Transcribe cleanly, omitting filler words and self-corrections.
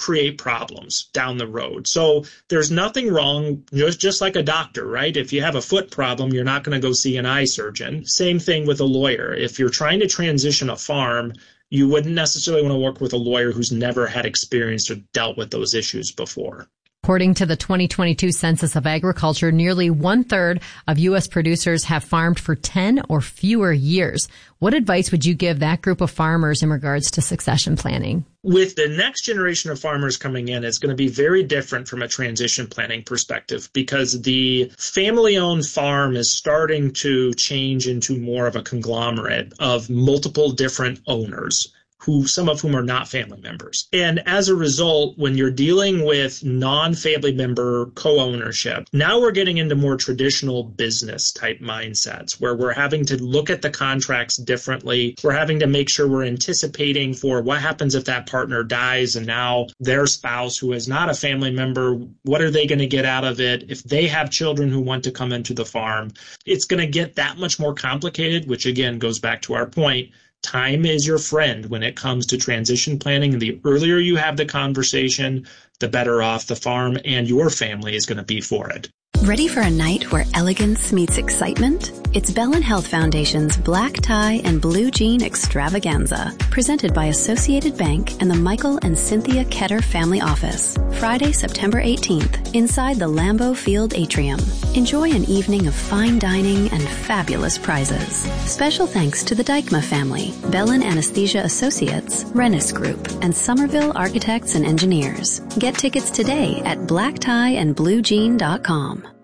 create problems down the road. So there's nothing wrong, just like a doctor, right? If you have a foot problem, you're not going to go see an eye surgeon. Same thing with a lawyer. If you're trying to transition a farm, you wouldn't necessarily want to work with a lawyer who's never had experience or dealt with those issues before. According to the 2022 Census of Agriculture, nearly 1/3 of U.S. producers have farmed for 10 or fewer years. What advice would you give that group of farmers in regards to succession planning? With the next generation of farmers coming in, it's going to be very different from a transition planning perspective because the family-owned farm is starting to change into more of a conglomerate of multiple different owners, some of whom are not family members. And as a result, when you're dealing with non-family member co-ownership, now we're getting into more traditional business type mindsets where we're having to look at the contracts differently. We're having to make sure we're anticipating for what happens if that partner dies and now their spouse, who is not a family member, what are they going to get out of it? If they have children who want to come into the farm, it's going to get that much more complicated, which again goes back to our point. Time is your friend when it comes to transition planning. And the earlier you have the conversation, the better off the farm and your family is going to be for it. Ready for a night where elegance meets excitement? It's Bellin Health Foundation's Black Tie and Blue Jean Extravaganza, presented by Associated Bank and the Michael and Cynthia Ketter Family Office. Friday, September 18th, inside the Lambeau Field Atrium. Enjoy an evening of fine dining and fabulous prizes. Special thanks to the Dykma family, Bellin Anesthesia Associates, Rennis Group, and Somerville Architects and Engineers. Get tickets today at blacktieandbluejean.com.